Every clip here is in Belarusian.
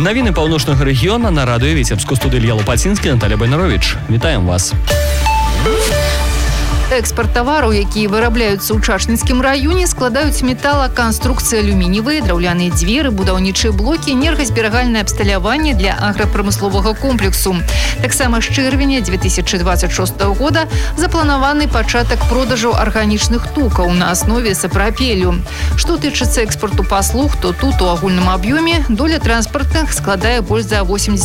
Навіны паўночнага рэгіёна на радыё Віцебску, студыі Ілья Лопацінскі, Наталя Байнаровіч. Вітаем вас. Экспорт тавараў, якія вырабляюцца ў Чашніцкім раёне, складаюць металаканструкцыі, алюмініевыя, драўляныя дзверы, будаўнічыя блокі, энергазберагальнае абсталяванне для аграпрамысловага комплексу. Таксама з чэрвеня 2026 года запланаваны пачатак продажу арганічных тукаў на аснове сапрапелю. Што тычыцца экспорту паслуг, то тут у агульным аб'ёме доля транспартных складае больш за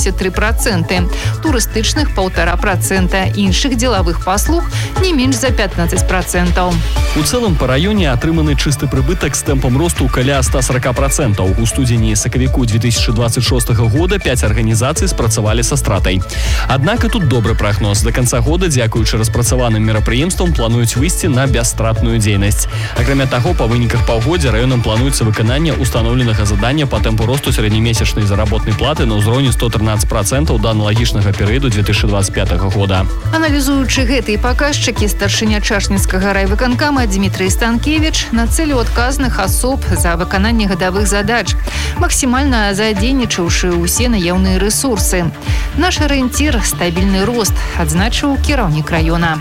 83%, турыстычных 1,5%, іншых дзелавых паслуг не менш за 15%. У цэлым па раёне атрыманы чысты прыбытак з тэмпам росту каля 140%. У студзені і сакавіку 2026 года 5 арганізацый спрацавалі са стратай. Аднак і тут добры прагноз. Да канца года, дзякуючы распрацаваным мерапрыемствам, плануюць выйсці на бясстратную дзейнасць. Акрамя таго, па выніках паўгоддзя раёнам плануецца выкананне устаноўленага задання па тэмпу росту сярэднямесячнай заработнай платы на ўзроўні 113% да аналагічнага перыяду 2025 года. Аналізуючы гэтыя паказчыкі, старшыня Чашніцкага райвыканкама Дмітрый Станкевич нацэліў адказных асоб за выкананне гадавых задач, максімальна задзейнічаўшы ўсе наяўныя рэсурсы. Наш арыенцір – стабільны рост, адзначыў кіраўнік раёна.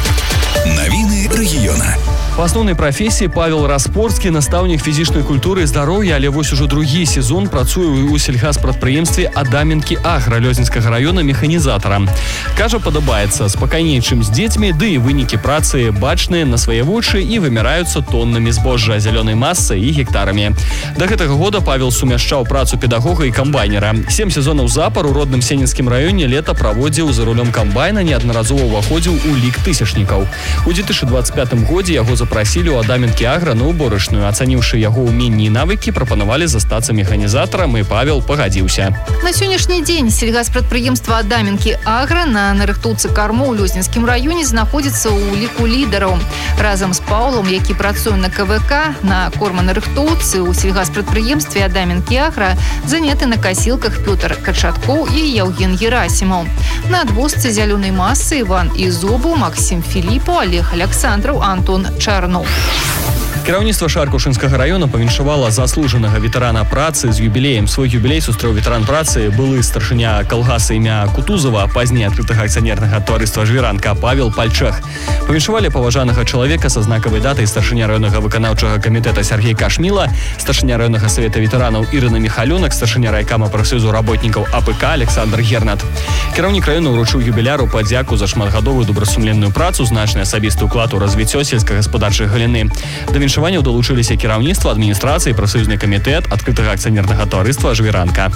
Навіны рэгіёна. Па асноўнай прафесіі Павел Распорскі, настаўнік фізічнай культуры і здароўя, але вось ужо другі сезон працуе ў сельгаспрадпрыемстве Адаменкі Агра Лёзненскага раёна механізатарам. Кажа, падабаецца спакайней, чым з дзецьмі, ды і вынікі працы бачныя на свае вочы і вымяраюцца тоннамі збожжа, зялёнай масай і гектарамі. Да гэтага года Павел сумяшчаў працу педагога і камбайнера. 7 сезонаў запар у родным Сенінскім раёне лета праводзіў за рулём камбайна, неаднаразова ўваходзіў у лік тысячнікаў. У 2025 годзе яго запрасілі ў Адаменкі Агра на уборачную. Ацаніўшы яго ўменні і навыкі, прапанавалі застацца механізатарам, і Павел пагадзіўся. На сённяшні дзень сельгаспрадпрыемства Адаменкі Агра на нарыхтоўцы кармоў у Лёзненскім раёне знаходзіцца ў ліку лідараў. Разам з Паўлом, які працуе на КВК, на корманарыхтоўцы ў сельгаспрадпрыемстве Адаменкі Агра заняты на касілках Пётр Качаткоў і Яўген Герасімаў. На адвозцы зялёнай масы Іван Ізобу, Максім Філіпаў, Олег Александраў, Антон Чарнов. Кіраўніцтва Шаркушынскага раёна павіншавала заслужанага ветэрана працы з юбілеем. Свой юбілей сустрэў ветэран працы, былы старшыня калгаса імя Кутузова, пазней адкрытага акцыянернага таварыства «Жвіранка» Павел Пальчах. Павіншавалі паважанага чалавека са знакавай датай старшыня раённага выканаўчага камітэта Сергей Кашміла, старшыня раённага савета ветэранаў Ірына Міхалёнак, старшыня райкама прафсаюзу работнікаў АПК Александр Гернат. Кіраўнік раёна ўручыў юбіляру падзяку за шматгадовую добрасумленную працу, значны асабісты ўклад у развіццё сельскагаспадарчай галіны. Да віншаванняў далучыліся кіраўніцтва, адміністрацыі, прафсаюзны камітэт адкрытага акцыянернага таварыства «Жвіранка».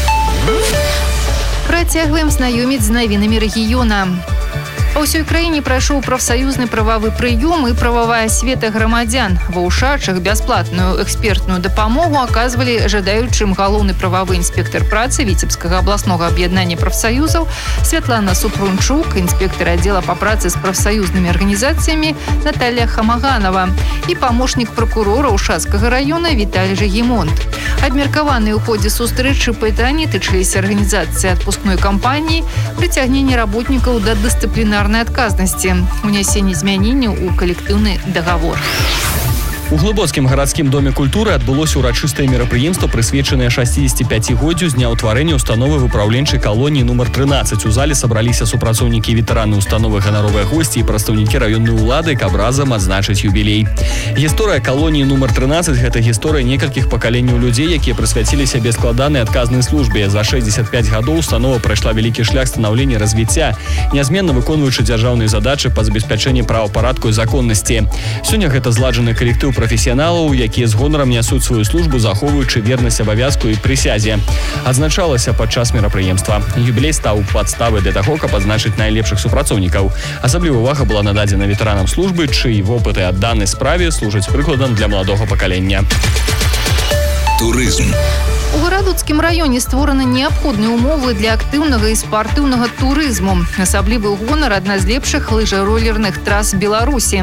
Працягваем знаёміць з навінамі рэгіёна. Па ўсёй краіне прайшоў прафсаюзны прававы прыём і прававая асвета грамадзян. Ва ўшачах бясплатную экспертную дапамогу аказвалі жадаючым галоўны прававы інспектар працы Віцебскага абласнога аб'яднання прафсаюзаў Святлана Супрунчук, інспектар аддзела па працы з прафсаюзнымі арганізацыямі Наталья Хамаганова і памочнік пракурора Ушацкага раёна Віталій Жагімонт. Абмеркаваныя ў ходзе сустрэчы пытанні тычыліся арганізацыі адпускной кампаніі, прыцягнення работнікаў да дысцыплінарнай адказнасці, унясенне змяненняў у калектыўны дагавор. У Глыбоцкім гарадскім доме культуры адбылося ўрачыстае мерапрыемства, прысвечанае 65-годдзю з дня ўтварэння установы выпраўленчай калоніі нумар 13. У зале сабраліся супрацоўнікі і ветэраны установы, ганаровыя госці і прадстаўнікі раённай улады, каб разам адзначыць юбілей. Гісторыя калоніі нумар 13 – гэта гісторыя некалькіх пакаленняў людзей, якія прысвяцілі сябе складанай адказнай службе. За 65 гадоў установа прайшла вялікі шлях станаўлення і развіцця, нязменна выконваючы дзяржаўныя задачы па забеспячэнні правапарадку і законнасці. Сёння гэта зладжаны калектыў прафесіяналаў, якія з гонарам нясуць сваю службу, захоўваючы вернасць абавязку і прысязе. Адзначалася падчас мерапрыемства. Юбілей стаў падставай для таго, каб адзначыць найлепшых супрацоўнікаў. Асаблівая ўвага была нададзена ветэранам службы, чыі вопыт і адданай справе служаць прыкладам для маладога пакалення. Турызм. У Гарадоцкім раёне створаны неабходныя умовы для актыўнага і спартыўнага турызму. Асаблівы гонар – адна з лепшых лыжа-ролерных трас Беларусі.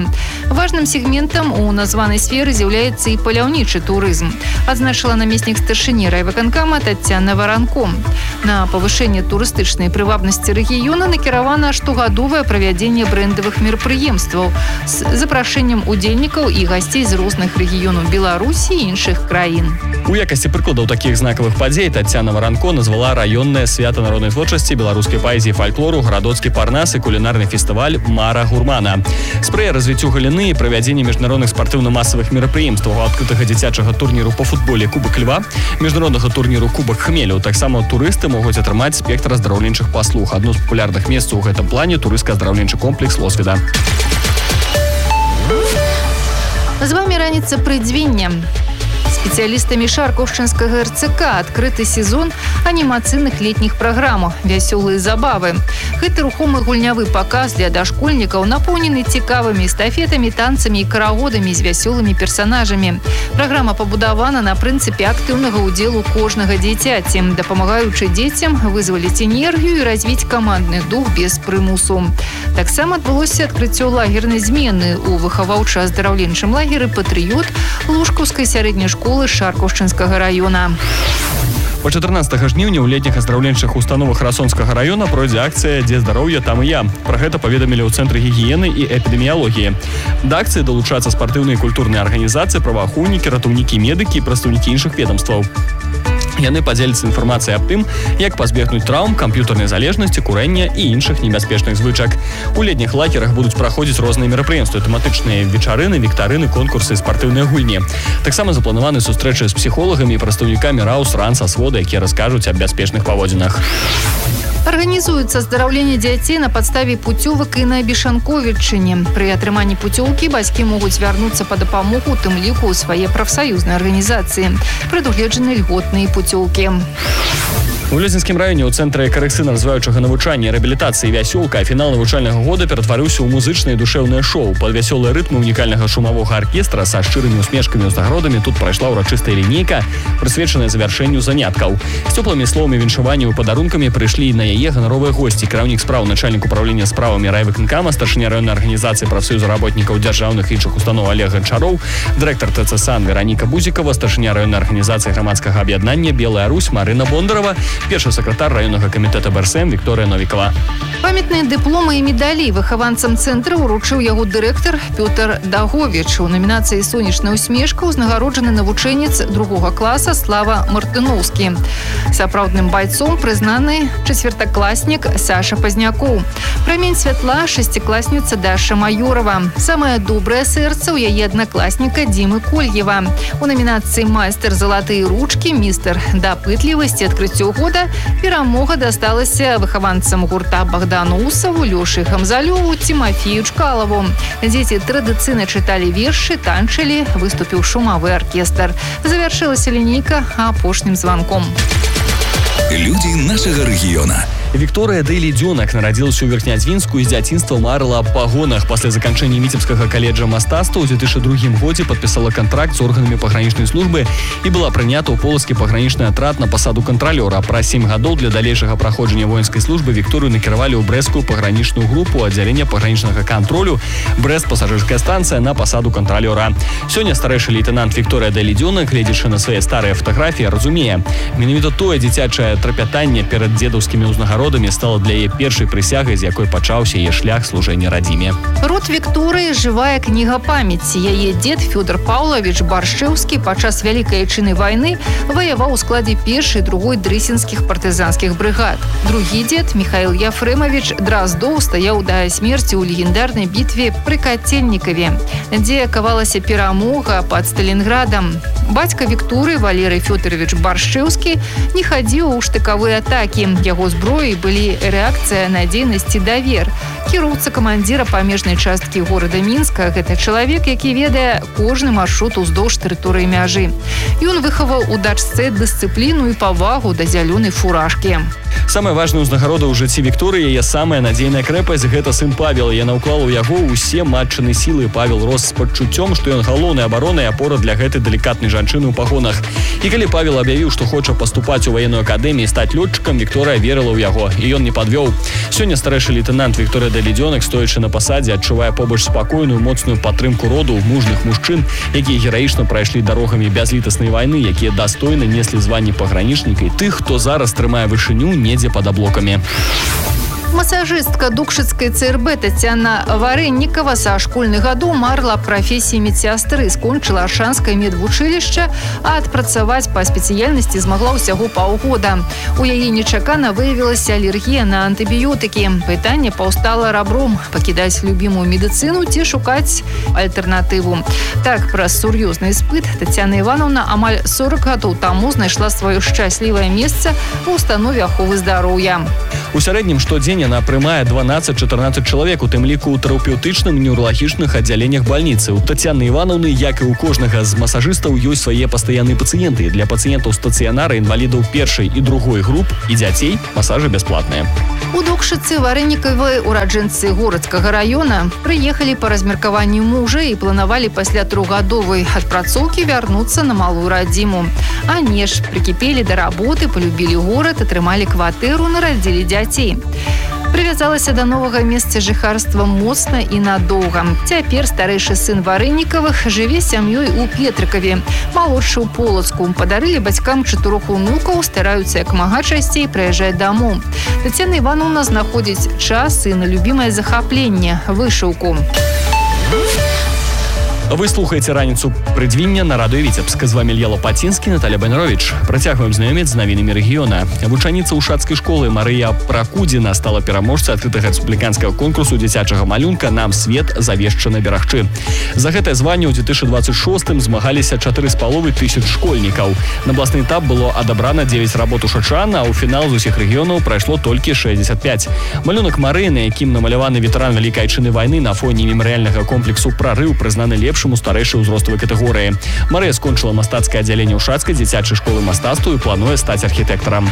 Важным сегментам у названай сферы з'яўляецца і паляўнічы турызм, адзначыла намеснік старшыні райвыканкама Таццяна Варанко. На павышэнне турыстычнай прывабнасці рэгіёна накіравана штогадовае правядзенне брэндавых мерапрыемстваў з запрашэннем удзельнікаў і гасцей з розных рэгіёнаў Беларусі і іншых краін. У якасці прыкладаў такіх знакавых падзей Таццяна Варанко назвала раённае свята народнай творчасці, беларускай паэзіі, фальклору, гарадоцкі парнас і кулінарны фестываль «Мара гурмана». Спрыя развіццю галіны і правядзення міжнародных спартыўна-масавых мерапрыемстваў, адкрытага дзіцячага турніру па футболе «Кубак Льва», міжнароднага турніру «Кубак Хмелю». Таксама турысты могуць атрымаць спектр аздараўленчых паслуг. Адно з папулярных месцаў у гэтым плане турыстка-аздараўленчы комплекс «Лосвіда». З вами раніца прыдзвення. Спецыялістамі Шаркоўшчынскага РЦК адкрыты сезон анімацыйных летніх праграм «Вясёлыя забавы». Гэты рухомы гульнявы паказ для дашкольнікаў напоўнены цікавымі эстафетамі, танцамі і карагодамі з вясёлымі персанажамі. Праграма пабудавана на прынцыпе актыўнага ўдзелу кожнага дзіцяці, дапамагаючы дзецям вызваліць энергію і развіць камандны дух без прымусу. Таксама адбылося адкрыццё лагернай змены ў выхаваўча-аздараўленчым лагеры «Патрыёт» Лужкаўскай сярэдняй школы Шаркоўшчынскага раёна. Па 14 жніўня ў летніх аздараўленчых установах Расонскага раёна пройдзе акцыя «Дзе здароўе, там і я». Пра гэта паведамілі ў Цэнтры гігіены і эпідэміялогіі. Да акцыі далучацца спартыўныя і культурныя арганізацыі, праваахоўнікі, ратаўнікі, медыкі і прадстаўнікі іншых ведамстваў. Яны падзеляцца інфармацыяй аб тым, як пазбегнуць траўм, камп'ютарнай залежнасці, курэння і іншых небяспечных звычак. У летніх лагерах будуць праходзіць розныя мерапрыемствы, тэматычныя вечарыны, віктарыны, конкурсы і спартыўныя гульні. Таксама запланаваны сустрэчы з псіхолагамі і прадстаўнікамі РАУС, РАН, Асвода, якія раскажуць аб бяспечных паводзінах. Арганізуецца аздараўленне дзяцей на падставе пуцёвак і на Бешанковіччыне. Пры атрыманні пуцёўкі бацькі могуць звярнуцца па дапамогу, у тым ліку ў свае прафсаюзныя арганізацыі. Прадугледжаны льготныя пуцёўкі. У Лёзінскім раёне ў цэнтры карэкцыйна-развіваючага навучання і рэабілітацыі «Вясёлка» фінал навучальнага года ператварыўся ў музычнае і душэўнае шоу. Пад вясёлыя рытмы унікальнага шумавога аркестра са шчырымі усмешкамі і ўзнагародамі тут прайшла ўрачыстая лінейка, прысвечаная завяршэнню заняткаў. З цёплымі словамі віншаванняў і падарункамі прыйшлі на яе ганаровыя госці. Кіраўнік спраў, начальнік управлення справамі райвыканкама, старшыня раённай арганізацыі прафсаюза работнікаў дзяржаўных і іншых устаноў Олег Гончароў, дырэктар ТЦ-САН Вераніка Бузікава, старшыня раённай арганізацыі грамадскага аб'яднання «Белая Русь» Марына Бондарова, першы сакратар раённага камітэта БРСМ Вікторыя Новікова. Памятныя дыпломы і медалі выхаванцам цэнтра ўручыў яго дырэктар Пётр Даговіч. У намінацыі «Сонечная усмешка» узнагароджаны навучэнец 2 класа Слава Мартыноўскі. Сапраўдным байцом прызнаны чацвертакласнік Саша Пазнякоў. Прамень святла шестикласніца Даша Майорова. Самае добрае сэрца ў яе аднакласніка Дімы Кольева. У намінацыі «Майстар залатыя ручкі», «Містер дапытлівасці», «Адкрыццё года» перамога дасталася выхаванцам гурта Богдану Усаву, Лёшы Хамзалёву, Тимофею Чкалову. Дзеці традыцыйна чыталі вершы, танчылі, выступіў шумавы аркестр. Завяршылася лінейка апошнім званком. Людзі нашага рэгіёна. Вікторыя Дэлі-Дзёнак нарадзілася ў Верхнядзвінску і з дзяцінства марыла аб пагонах. Пасля заканчэння Віцебскага каледжа мастацтва ў 2002 годзе падпісала кантракт з органамі пагранічнай службы і была прынята ў полацкі пагранічны атрад на пасаду кантралёра. Праз 7 гадоў для далейшага праходжання воінскай службы Вікторыю накіравалі ў брэсцкую пагранічную групу аддзялення пагранічнага кантролю Брэст пасажырская станцыя на пасаду кантралёра. Сёння старэйшы лейтэнант Вікторыя Дэлі-Дзёнак, гледзячы на свае старыя фатаграфіі, разумее, менавіта тое дзіцячае трапятанне перад дзедаўскімі ўзнагародамі стала для яе першай прысягай, з якой пачаўся яе шлях служэння радзіме. Род Вікторыі жывая кніга памяці. Яе дзед Фёдор Паўлавіч Баршчэўскі падчас Вялікай Айчыннай вайны ваяваў у складзе 1-й і 2-й дрысінскіх партызанскіх брыгад. Другі дзед Міхаіл Яфрэмавіч Драздоў стаяў да смерці ў легендарнай бітве пры Кацельнікаве, дзе кавалася перамога пад Сталінградам. Бацька Вікторыі Валерый Фёдорович Баршчэўскі не хадзіў у штыкавыя атакі. Яго зброі былі рэакцыя, надзейнасць і давер. Кіроўца камандзіра памежнай часткі горада Мінска – гэта чалавек, які ведае кожны маршрут уздоўж тэрыторыі мяжы. Ён выхаваў у дачцэ дысцыпліну і павагу да зялёнай фуражкі. Самая важная ўзнагарода ў жыцці Вікторыі, яе самая надзейная крэпасць – гэта сын Павел. Яна ўклала ў яго ўсе матчыны сілы. Павел рос з пачуццём, што ён галоўная абарона і апора для гэтай далікатнай жанчыны ў пагонах. І калі Павел аб'явіў, што хоча паступаць у ваенную акадэмію і стаць лётчыкам, Вікторыя верыла ў яго. яго, і ён не падвёў. Сёння старэйшы лейтэнант Вікторыя Давідзёнак, стоячы на пасадзе, адчувае побач спакойную, моцную падтрымку роду, мужных мужчын, якія гераічна прайшлі дарогамі бязлітаснай вайны, якія дастойна неслі званне пагранічніка, і тых, хто зараз трымае вышыню недзе пад аблокамі. Масажыстка Дукшыцкай ЦРБ Тацяна Варэннікава са школьных гадоў марла прафесіі медсястры, скончыла Аршанскае медвучылішча, а адпрацаваць па спецыяльнасці змагла ўсяго паўгода. У яе нечакана выявілася алергія на антыбіётыкі. Пытанне паўстала рабром: пакідаць любімую медыцыну ці шукаць альтэрнатыву. Так, праз сур'ёзны іспыт Тацяна Івановна амаль 40 гадоў таму знайшла сваё шчаслівае месца ў установе аховы здароўя. У сярэднім штодзень яна прымае 12-14 чалавек, у тым ліку ў тэрапеўтычным неўралагічных аддзяленнях бальніцы. У Тацяны Івановны, як і ў кожнага з масажыстаў, ёсць свае пастаянныя пацыенты. Для пацыентаў стацыянара, інвалідаў першай і другой груп і дзяцей масажы бясплатныя. У Дукшыцы Варэннікавай ураджэнцы Горацкага раёна прыехалі па размеркаванні мужа і планавалі пасля 3-гадовай адпрацоўкі вярнуцца на малую радзіму. А не ж, прыкіпелі да работы, полюбілі горад, атрымалі кватэру, нарадзілі дзяцей. Прывязалася да новага месца жыхарства моцна і надоўга. Цяпер старэйшы сын Варэннікавых жыве з сям'ёй у Петрыкаве, малодшы ў Полацку. Падарылі бацькам 4 унукаў, стараюцца як мага часцей прыязджаць дамоў. Тацяна Івановна знаходзіць час і на любімае захапленне – вышыўку. Вы слухаеце раніцу прыдвіння на радыё Віцебск. З вами Ілья Лопатінскі, Наталя Бенровіч. Працягваем знаёміць з навінамі рэгіёна. Вучаніца ушацкай школы Марыя Пракудзіна стала пераможцай адкрытага рэспубліканскага конкурсу дзіцячага малюнка «Нам свет завешчана берагчы». За гэтае званне ў 2026 змагаліся 4,5 школьнікаў. На абласны этап было адабрана 9 работ ушачан, а ў фінал з усіх рэгіёнаў прайшло толькі 65. Малюнак Марыі, на якім намаляваны ветэран Вялікай Айчыннай вайны на фоне мемарыяльнага комплексу «Прарыў», прызнаны лепшым у старэйшай узроставай катэгорыі. Марыя скончыла мастацкае аддзяленне Ушацкай дзіцячай школы мастацтва і плануе стаць архітэктарам.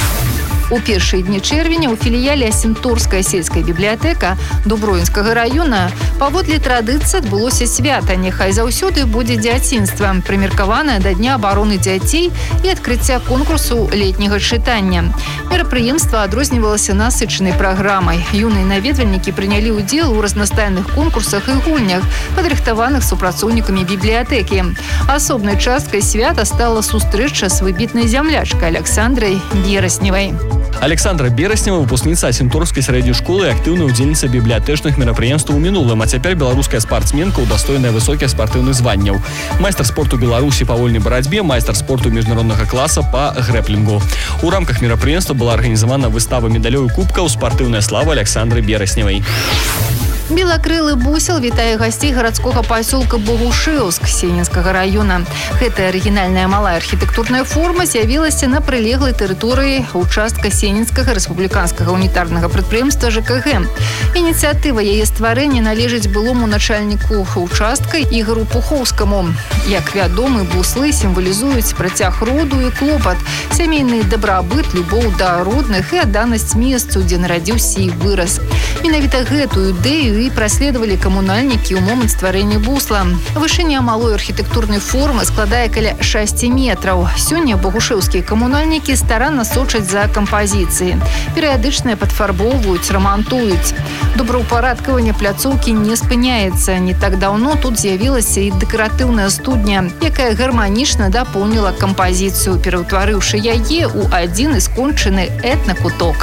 У першыя дні чэрвеня ў філіяле Асінторская сельская бібліятэка Дубровінскага раёна паводле традыцыі адбылося свята «Няхай заўсёды будзе дзяцінства», прымеркаванае да Дня абароны дзяцей і адкрыцця конкурсу летняга чытання. Мерапрыемства адрознівалася насычанай праграмай. Юныя наведвальнікі прынялі ўдзел у разнастайных конкурсах і гульнях, падрыхтаваных супрацоўнікамі бібліятэкі. Асобнай часткай свята стала сустрэча з выбітнай зямлячкай Александрай Берасневай. Александра Бераснева, выпускніца Асінторскай сярэдняй школы, актыўная ўдзельніца бібліятэчных мерапрыемстваў у мінулым, а цяпер беларуская спартсменка, удастойная высокіх спартыўных званняў. Майстар спорту Беларусі па вольнай барацьбе, майстар спорту міжнароднага класа па грэплінгу. У рамках мерапрыемства была арганізавана выстава медалёў і кубкаў «Спартыўная слава» Александры Берасневай. Белакрылы бусел вітае гасцей гарадскога пасёлка Богушэўск Сенінскага раёна. Гэтая арыгінальная малая архітэктурная форма з'явілася на прылеглай тэрыторыі участка Сенінскага рэспубліканскага унітарнага прадпрыемства ЖКГ. Ініцыятыва яе стварэння належыць былому начальніку участка Ігору Пухоўскаму. Як вядомы, буслы сімвалізуюць працяг роду і клопат, сямейны дабрабыт, любоў да родных і адданасць месцу, дзе нарадзіўся і вырас. Менавіта гэтую ідэю і праследавалі камунальнікі ў момант стварэння бусла. Вышыня малой архітэктурнай формы складае каля 6 метраў. Сёння богушэўскія камунальнікі старанна сочаць за кампазіцыяй. Перыядычна падфарбоўваюць, рамантуюць. Добраўпарадкаванне пляцоўкі не спыняецца. Не так даўно тут з'явілася і дэкаратыўная студня, якая гарманічна дапоўніла кампазіцыю, пераўтварыўшы яе ў адзін і скончаны этнакуток.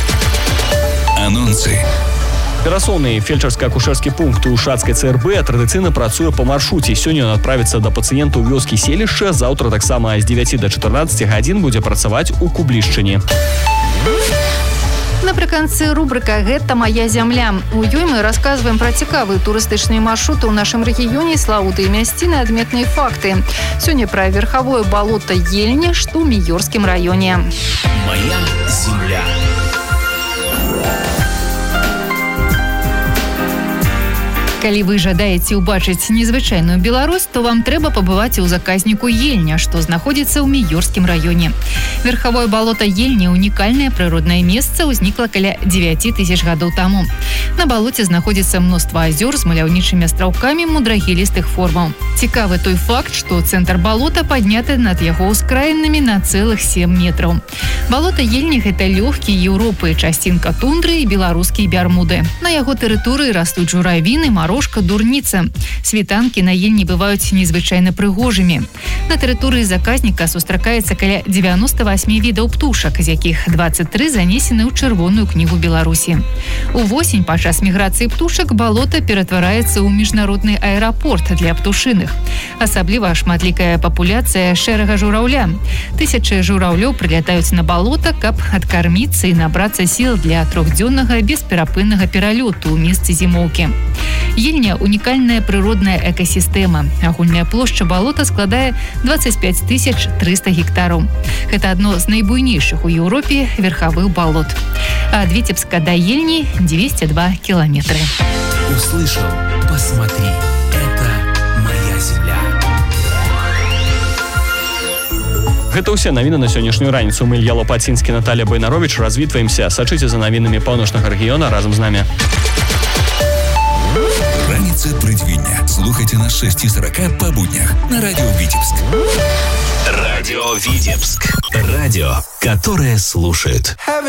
Анонсы. Перасоўны фельчарска-акушэрскі пункт у Ушацкай ЦРБ традыцыйна працуе па маршруце. Сёння ён адправіцца да пацыентаў вёскі селішча. Заўтра таксама з 9 до 14 гадзін будзе працаваць у Кублішчыне. Напрыканцы рубрыка «Гэта мая зямля». У ёй мы расказваем пра цікавыя турыстычныя маршруты ў нашым рэгіёне, славутыя мясціны, адметныя факты. Сёння пра верхавое балота Ельня, што ў Міёрскім раёне. Моя земля. Калі вы жадаеце ўбачыць незвычайную Беларусь, то вам трэба пабываць у заказніку Ельня, што знаходзіцца ў Міёрскім раёне. Верхавое балота Ельня – унікальнае прыроднае месца, ўзнікла каля 9000 гадоў таму. На балоце знаходзіцца мноства азёр з маляўнічымі астраўкамі мудрагілістых формаў. Цікавы той факт, што цэнтр балота падняты над яго ўскраінамі на цэлых 7 метраў. Балота Ельня – гэта лёгкі Еўропы, часцінка тундры і беларускія Бярмуды. На яго тэрыторыі растуць журавіны, марожка, дурніца. Світанкі на Ельні бываюць незвычайна прыгожымі. На тэрыторыі заказніка сустракаецца каля 98 відаў птушак, з якіх 23 занесены ў чырвоную кнігу Беларусі. Увосень падчас міграцыі птушак балота ператвараецца ў міжнародны аэрапорт для птушыных. Асабліва шматлікая папуляцыя шэрага жураўля. Тысячы жураўлёў прылятаюць на балота, каб адкарміцца і набрацца сіл для трохдзённага бесперапыннага пералёту ў месцы зімоўкі. Ельня – унікальная прыродная экасістэма. Агульная плошча балота складае 25 300 гектараў. Гэта адно з найбуйнейшых у Еўропе верхавых балот. А ад Віцебска да Ельні 202 кілометры. Услышал, посмотри. Это моя земля. Гэта ўсе навіны на сённяшнюю раніцу. Мы Ілья Лопацінскі, Наталія Байнаровіч. Развітваемся. Сачыце за навінамі паўночнага рэгіёна разам з намі. Раніца прыдвіння. Слухайте на 6:40 по буднях на радио Витебск. Радио Витебск. Радио, которое слушает.